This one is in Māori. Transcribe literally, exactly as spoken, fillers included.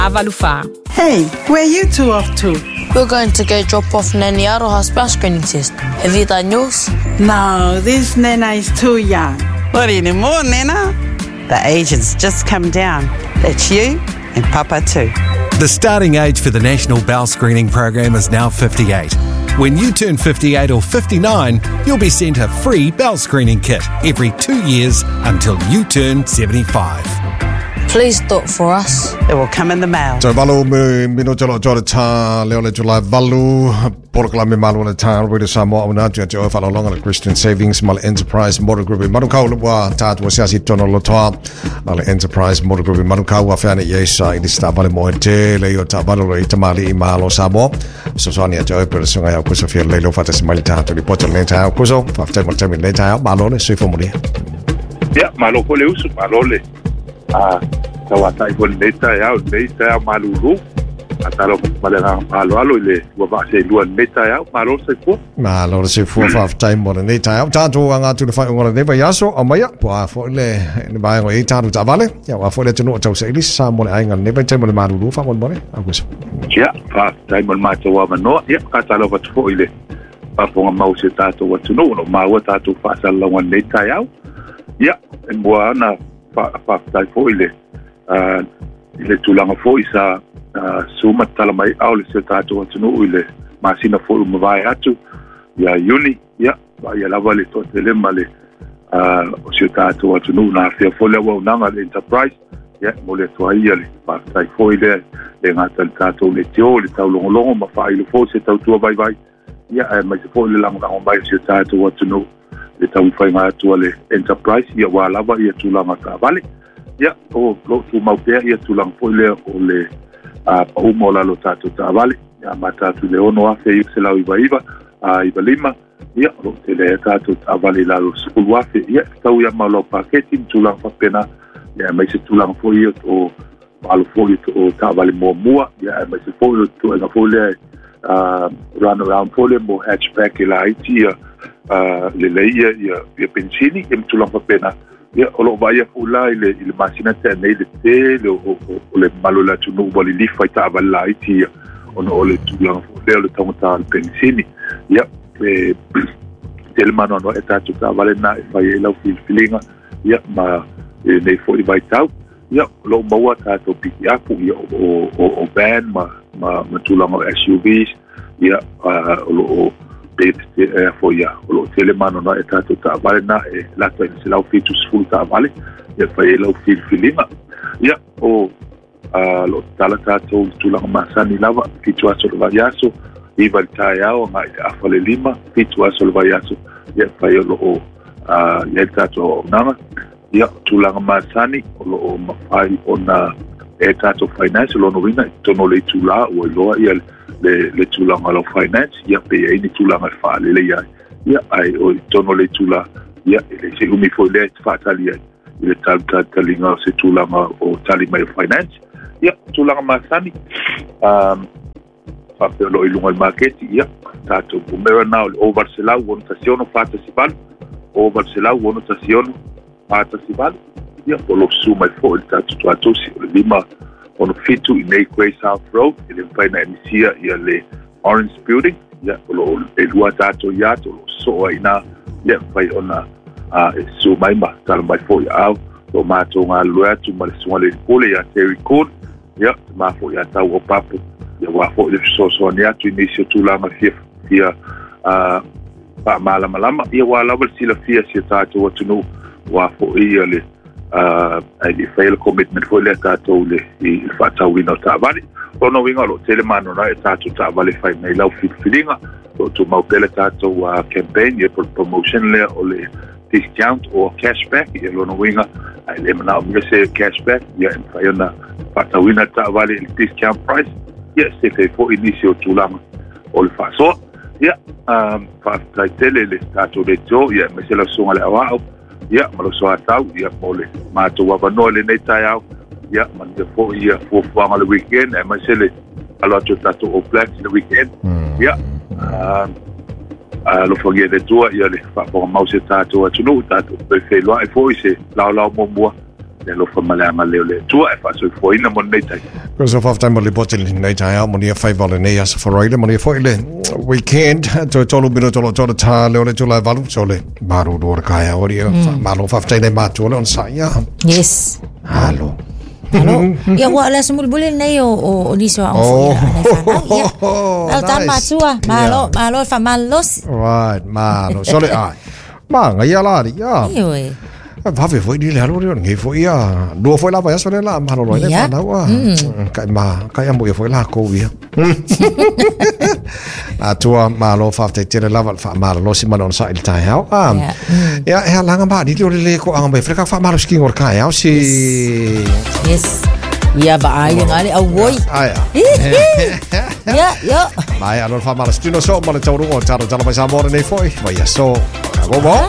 Avalufa. Hey, where you two off to? We're going to go drop off Nanny Aroha's bus screening test. Have you done yours? No, this Nena is too young. What anymore, Nena? The age has just come down. That's you and Papa too. The starting age for the National Bowel Screening Program is now fifty-eight. When you turn fifty-eight or fifty-nine, you'll be sent a free bowel screening kit every two years until you turn seventy-five. Please do it for us. It will come in the mail. So valu mino jolo jolo ta leo le July valu porkla me malu le ta we Samoa una tu tu fa long le Christian Savings Mal Enterprise Motor Group maru ka wa ta tu sia si tono lo toa Mal Enterprise Motor Group maru ka wa fa ne yesa i sta vale mo te le yo ta valu le tamali i malo Samoa so so ni jo per so ya ku so fi le lo fa ta smali ta tu li poto le ta ku so fa ta mo ta mi le ta malo le sui fo mo le ya malo ko le usu malo le ah tawata i vol leta ya leta malulu atalo malera malo alo le wa ba se lu leta ya malo se ko malo se fo fa time mo le ta ta to nga tu le fa ngora de ba yaso amaya pa fo le ne ba ngo e ta tu ta vale ya wa fo le tu no ta se li sa mo le ai nga ne ba time mo malulu fa mo le agus ya fa time mo ma to wa no ya ka ta lo fa fo ile pa fo nga mau se ta to wa tu no no ma wa ta tu fa sa lo nga leta ya ya en boa na fa fa ta fo ile Uh, ile tulanga fo isa uh, suma tala mai au le seta to tunu ile masina fo mo vai atu ya uni ya ba ya lava le to tele male uh, o seta to tunu na fe fo le wa nanga le enterprise ya mo le to ai le pa tai fo ile le ngata ta to le tio le tau longo longo ma fa ile fo seta to vai vai ya ma se fo le langa on vai seta to tunu le tau fa nga to le enterprise ya wa lava ya tulanga ta vale ya o lo tu mau pe ia tu lang foi le o le a o mo la lo tato ta vale ya mata tu le ono a fe se la iba iba a iba lima ya lo te le tato ta vale la lo su wa fe ya tau ya malo paketing tu lang fa pena ya mai se tu lang foi o malo foi o ta vale mo mo ya mai se foi tu na foi le a run around foi le mo hatchback la iti a le le ya ya pensini em tu lang fa pena ya olo vai fula ile ile masina te nei le te le o le malula tu no boli li fa ta balla iti ono ole tu la le le tonta al pensini ya e del mano no eta tu ta valena e vai la fil filinga ya ma e nei fo i vai tau ya lo maua ta to piki aku ya o o van ma ma ma tu la S U Vs ya o e fo ya o tele mano na eta to ta vale na e la to se la fitu full ta vale ya fa e la fil filima ya o a lo tala ta to tu la masani lava fitu aso lo vayaso i valta ya o ma a fale lima fitu aso lo vayaso ya fa e lo a ya ta to na ya tu la masani o lo ma fai ona eta to finance lo no vina to no le tu la o lo ya le le tulanga lo finance ya pe e ni tulanga fa le le ya ya ai o tono le tula ya le se umi fo le fa tali ya le tal tal talinga se tulanga o tali mai finance ya tulanga masani um fa pe lo ilunga market ya tato bumera now over sela won stazione fatta si bal over sela won stazione fatta si bal ya polo suma fo il tato to atosi lima on fitu in a Grey South Road in faina inicia ia le Orange Building ya lo e lua tato ya to so ina ya fai ona a so mai ma tal mai foi au lo mato nga lua tu ma so le pole ya Terry Court ya ma foi ya tau o papo ya wa foi le so so ya tu inicia tu la ma fia fia a pa mala malama ya wa la sila fia si tato tu no wa foi ia le uh I fail commitment for le tato le i fata wino ta vale ono winga lo telemano na tato ta vale fai nei lau fit filinga to to mau pele tato wa campaign ye for promotion le o le discount or cashback ye lo no winga ai le mana o se cashback ye fai ona fata wino ta vale discount price yes se te for inicio tu lama o le fa so ya um fa ta tele le tato de jo ye me se la songa le wa ya malo so atau ya pole ma to wa no le nei tai au ya man de fo ya fo fo le weekend e ma se le alo to tato o black le weekend ya ah a lo fogge de tua ya le fa po ma se tato tu no tato pe fe lo e fo se la la mo mo le lo fa mala ma le le tua e fa so foi na mon nei tai ko so fa time le botel nei tai au moni fa vale nei as for right moni foi le weekend to tolo bino tolo tolo ta le le tolo valu sole maru dor kaya ori malo fa time ma tolo on sa ya Yes. halo Halo. Ya wa la semul boleh nei o o ni so Oh. Ya. Al tan ma Nice. tua. Malo Yeah. malo fa malos. right malo sole ai ma ngai ala ri ya Iyo. va ve foi di le halo ri ngai foi ya do foi la va sole la malo lo ne Ya. fa na wa kai ma kai mo foi la ko wi a tua malo fa te tele lava fa malo lo si manon sa il tai hau am Ya. ya ya langa ba di le le ko ang be freka fa malo sking or kai hau si Yes. Ya ba ai ngali au woi. aya Ya, yo. mai alor fa malo stino so mo le tau ro taro taro pa sa mo nei foi vai so bo bo